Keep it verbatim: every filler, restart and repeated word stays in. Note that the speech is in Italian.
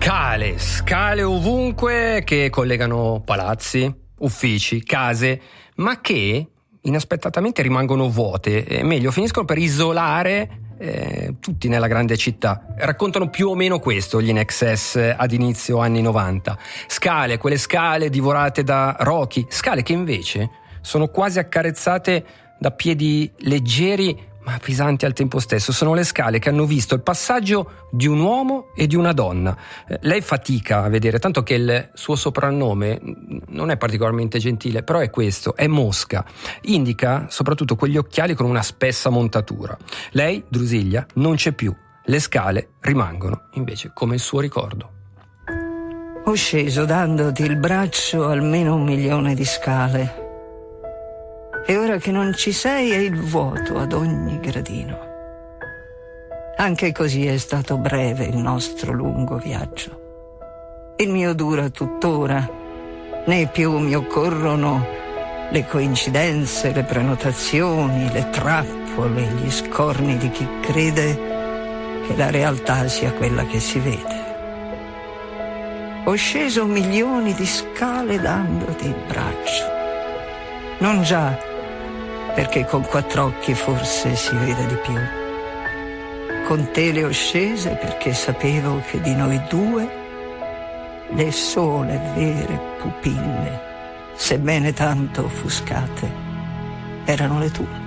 Scale, scale ovunque che collegano palazzi, uffici, case, ma che inaspettatamente rimangono vuote, e meglio, finiscono per isolare eh, tutti nella grande città. Raccontano più o meno questo gli In Excess ad inizio anni novanta. Scale, quelle scale divorate da rochi, scale che invece sono quasi accarezzate da piedi leggeri ma pesanti al tempo stesso. Sono le scale che hanno visto il passaggio di un uomo e di una donna. Eh, lei fatica a vedere, tanto che il suo soprannome non è particolarmente gentile, però è questo, è Mosca. Indica soprattutto quegli occhiali con una spessa montatura. Lei, Drusiglia, non c'è più. Le scale rimangono invece come il suo ricordo. Ho sceso dandoti il braccio almeno un milione di scale. E ora che non ci sei è il vuoto ad ogni gradino. Anche così è stato breve il nostro lungo viaggio. Il mio dura tuttora, né più mi occorrono le coincidenze, le prenotazioni, le trappole, gli scorni di chi crede che la realtà sia quella che si vede. Ho sceso milioni di scale dandoti il braccio. Non già perché con quattro occhi forse si vede di più. Con te le ho scese perché sapevo che di noi due le sole vere pupille, sebbene tanto offuscate, erano le tue.